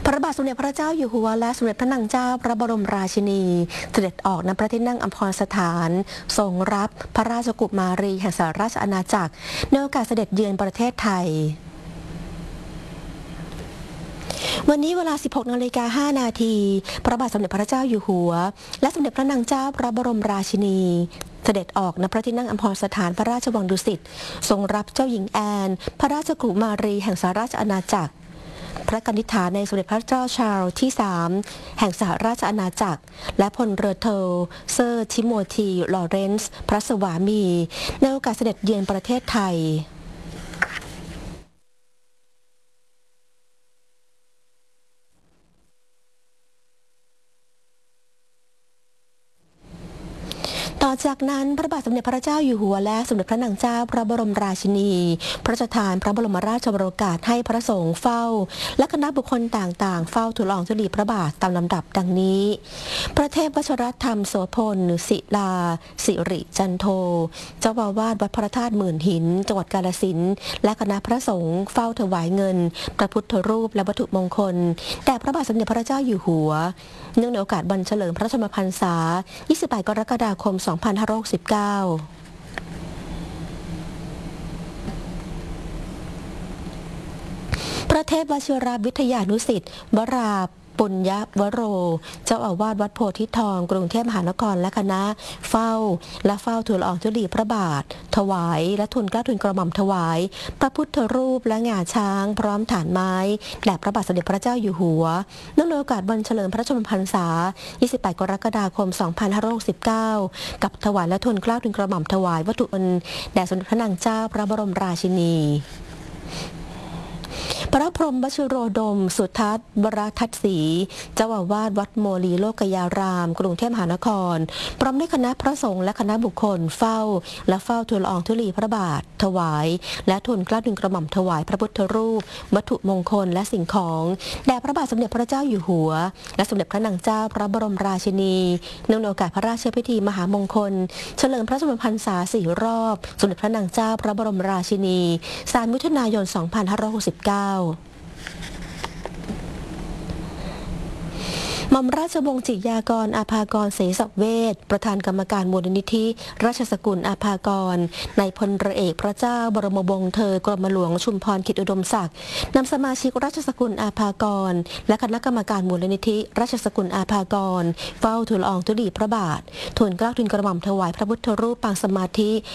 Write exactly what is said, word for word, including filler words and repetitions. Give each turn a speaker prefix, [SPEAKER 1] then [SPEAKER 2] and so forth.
[SPEAKER 1] ระบาทสมเด็จพระเจ้าอยู่หัวและสมเด็จพระนางเจ้าพระบรมราชินีเสด็จออกณพระที่นั่งอัมพรสถานทรงรับพระราชกุมารีแห่งสหราชอาณาจักรในโอกาสเสด็จเยือนประเทศไทยวันนี้เวลา สิบหกนาฬิกาห้านาทีพระบาทสมเด็จพระเจ้าอยู่หัวและสมเด็จพระนางเจ้าพระบรมราชินีเสด็จออกณพระที่นั่งอัมพรสถานพระราชวังดุสิตทรงรับเจ้าหญิงแอนพระราชกุมารีแห่งสหราชอาณาจักรพระกนิษฐาในสมเด็จพระเจ้าชาร์ลส์ที่สามแห่งสหราชอาณาจักรและพลเรือโทเซอร์ทิโมธีลอเรนซ์พระสวามีในโอกาสเสด็จเยือนประเทศไทยต่อจากนั้นพระบาทสมเด็จพระเจ้าอยู่หัวและสมเด็จพระนางเจ้าพระบรมราชินีพระราชทานพระบรมราชโองการให้พระสงฆ์เฝ้าและคณะบุคคลต่างๆเฝ้าทูลละอองธุลีพระบาทตามลำดับดังนี้พระเทพวชรธรรมโสพลศิลาสิริจันโทเจ้าอาวาสวัดพระธาตุหมื่นหินจังหวัดกาฬสินธุ์และคณะพระสงฆ์เฝ้าถวายเงินพระพุทธรูปและวัตถุมงคลแด่พระบาทสมเด็จพระเจ้าอยู่หัวเนื่องในโอกาสวันเฉลิมพระชนมพรรษายี่สิบแปดกรกฎาคมสองพันห้าร้อยหกสิบเก้าพระเทพวชิรวิทยานุสิทธิ์วราปุญญวโรเจ้าอาวาสวัดโพธิทองกรุงเทพมหานครและคณะเฝ้าและเฝ้าทูลละอองธุลีพระบาทถวายและทูลเกล้าทูลกระหม่อมถวายพระพุทธรูปและงาช้างพร้อมฐานไม้แด่พระบาทสมเด็จพระเจ้าอยู่หัวเนื่องในโอกาสวันเฉลิมพระชนมพรรษายี่สิบแปดกรกฎาคมสองพันห้าร้อยหกสิบเก้ากับถวายและทูลเกล้าทูลกระหม่อมถวายวัตถุมงคลแด่สมเด็จพระนางเจ้าพระบรมราชินีพระพรหมวชิโรดมสุทัศน์วรทัศน์ศรีเจ้าอาวาสวัดโมลีโลกยารามกรุงเทพมหานครพร้อมด้วยคณะพระสงฆ์และคณะบุคคลเฝ้าและเฝ้าทูลละอองธุลีพระบาทถวายและทูลเกล้าทูลกระหม่อมถวายพระพุทธรูปวัตถุมงคลและสิ่งของแด่พระบาทสมเด็จพระเจ้าอยู่หัวและสมเด็จพระนางเจ้าพระบรมราชินีเนื่องในโอกาสพระราชพิธีมหามงคลเฉลิมพระชนมพรรษาสี่รอบสมเด็จพระนางเจ้าพระบรมราชินีสามมิถุนายนสองพันห้าร้อยหกสิบเก้าหม่อมราชวงศ์จิยากรอาภากรเสสเวชประธานกรรมการมูลนิธิราชสกุลอาภากรในพลเรือเอกพระเจ้าบรมวงศ์เธอกรมหลวงชุมพรกิจอุดมศักดิ์นำสมาชิกราชสกุลอาภากรและคณะกรรมการมูลนิธิราชสกุลอาภากรเฝ้าทูลละอองธุลีพระบาททูลเกล้าทูลกระหม่อมถวายพระพุทธรูปปางสมาธิ